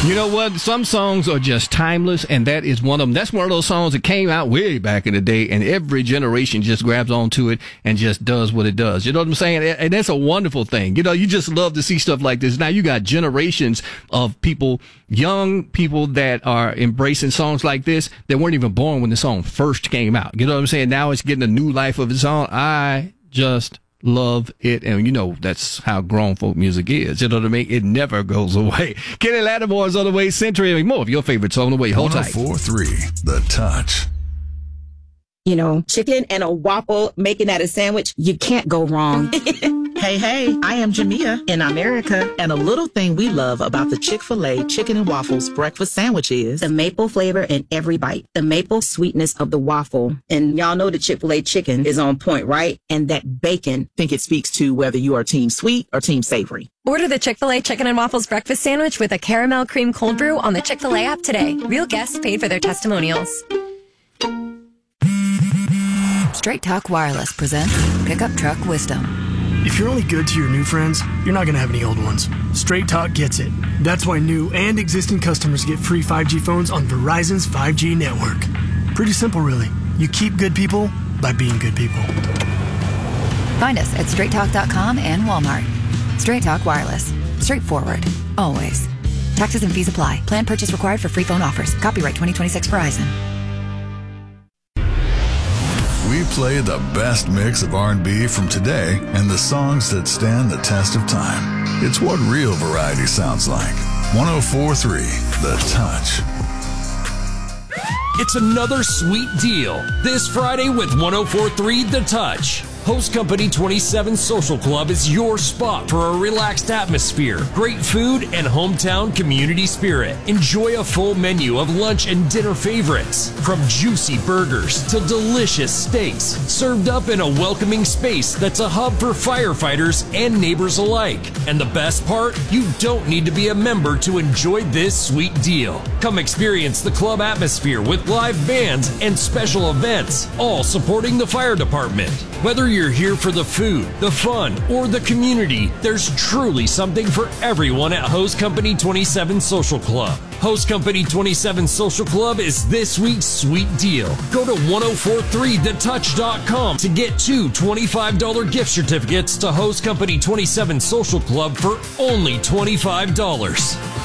You know what? Some songs are just timeless, and that is one of them. That's one of those songs that came out way back in the day, and every generation just grabs onto it and just does what it does. You know what I'm saying? And that's a wonderful thing. You know, you just love to see stuff like this. Now you got generations of people, young people that are embracing songs like this that weren't even born when the song first came out. You know what I'm saying? Now it's getting a new life of its own. I just love it, and you know that's how grown folk music is. You know what I mean? It never goes away. Kenny Lattimore's on the way. Century and more of your favorite song on the way. Hold tight. 104.3 The Touch. You know, chicken and a waffle, making that a sandwich, you can't go wrong. Hey, I am Jamia in America, and a little thing we love about the Chick-fil-A Chicken and Waffles breakfast sandwich is the maple flavor in every bite, the maple sweetness of the waffle. And y'all know the Chick-fil-A chicken is on point, right? And that bacon. I think it speaks to whether you are team sweet or team savory. Order the Chick-fil-A Chicken and Waffles breakfast sandwich with a caramel cream cold brew on the Chick-fil-A app today. Real guests paid for their testimonials. Straight Talk Wireless presents Pickup Truck Wisdom. If you're only good to your new friends, you're not going to have any old ones. Straight Talk gets it. That's why new and existing customers get free 5G phones on Verizon's 5G network. Pretty simple, really. You keep good people by being good people. Find us at straighttalk.com and Walmart. Straight Talk Wireless. Straightforward. Always. Taxes and fees apply. Plan purchase required for free phone offers. Copyright 2026 Verizon. We play the best mix of R&B from today and the songs that stand the test of time. It's what real variety sounds like. 104.3 The Touch. It's another sweet deal this Friday with 104.3 The Touch. Host Company 27 Social Club is your spot for a relaxed atmosphere, great food, and hometown community spirit. Enjoy a full menu of lunch and dinner favorites, from juicy burgers to delicious steaks, served up in a welcoming space that's a hub for firefighters and neighbors alike. And the best part? You don't need to be a member to enjoy this sweet deal. Come experience the club atmosphere with live bands and special events, all supporting the fire department. Whether you're here for the food, the fun, or the community, there's truly something for everyone at Host Company 27 Social Club. Host Company 27 Social Club is this week's sweet deal. Go to 1043thetouch.com to get two $25 gift certificates to Host Company 27 Social Club for only $25.